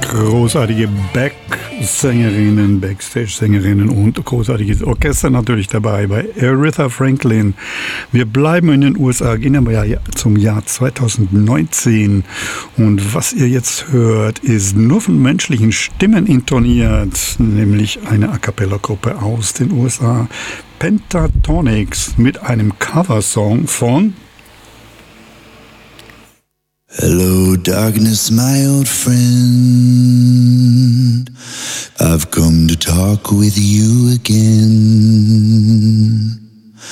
großartige Backsängerinnen, Backstage-Sängerinnen und großartiges Orchester natürlich dabei bei Aretha Franklin. Wir bleiben in den USA, gehen aber ja zum Jahr 2019 und was ihr jetzt hört, ist nur von menschlichen Stimmen intoniert, nämlich eine A-Cappella-Gruppe aus den USA, Pentatonix, mit einem Coversong von Hello, darkness, my old friend. I've come to talk with you again.